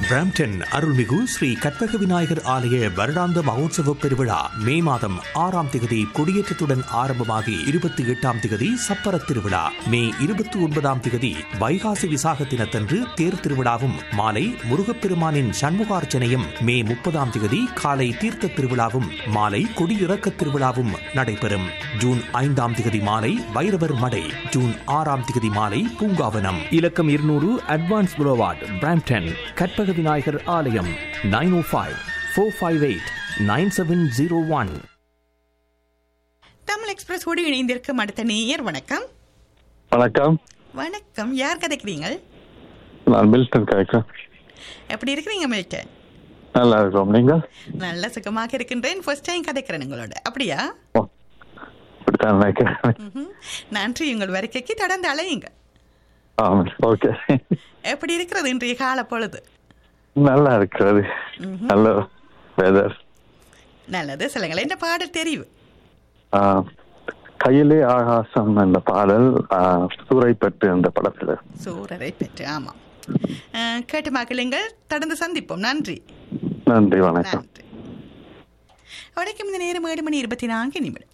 Brampton அருள்மிகு ஸ்ரீ கற்பக விநாயகர் ஆலய வருடாந்த மகோத்சவ பெருவிழா மே மாதம் 6ஆம் திகதி கொடியேற்றத்துடன் ஆரம்பமாகி 28ஆம் திகதி சப்பர திருவிழா, மே 29ஆம் திகதி வைகாசி விசாக தினத்தன்று தேர் திருவிழாவும் மாலை முருகப்பெருமானின் சண்முகார்ச்சனையும், மே 30ஆம் திகதி காலை தீர்த்த திருவிழாவும் மாலை கொடியிறக்க திருவிழாவும் நடைபெறும். ஜூன் 5ஆம் திகதி மாலை வைரவர் மடை, ஜூன் 6ஆம் திகதி மாலை பூங்காவனம். இலக்கம் 200 அட்வான்ஸ் புரோவார்ட், பிராம்டன். கற்பக விநாயகர் ஆலயம் 905-458-9701. தமிழ் எக்ஸ்பிரஸ் ஓடு இணைந்திருக்கும் அடுத்த நேயர். வணக்கம். வணக்கம். வணக்கம், யார் கதைக்கிறீங்க? நான் மில்டன் கதைக்கிறேன். எப்படி இருக்கிறீங்க மில்டன்? நல்லா இருக்கிறோம். நீங்க? நல்ல சுகமாக இருக்கின்றேன். ஃபர்ஸ்ட் டைம் கதைக்கிறேன் உங்களோட. அப்படியா? அப்படித்தான் நினைக்கிறேன். நன்றி. உங்கள் வருகைக்கு தொடர்ந்து அலையுங்க. ஓகே. எப்படி இருக்கிறது இன்றைய கால பொழுது? நல்லா இருக்கிறது. நல்ல வெதர். நல்லது. சொல்லுங்கள், என்ன பாடல் தெரிவு? கையிலே ஆகாசம் என்ற பாடல், சூறைப்பட்டு என்ற படத்துல. சூரரைப்பெற்று, ஆமா. கேட்டு மக்களுங்கள், தொடர்ந்து சந்திப்போம். நன்றி. நன்றி, வணக்கம். நன்றி. வணக்கம். இந்த நேரம் 7 மணி 24 நிமிடம்.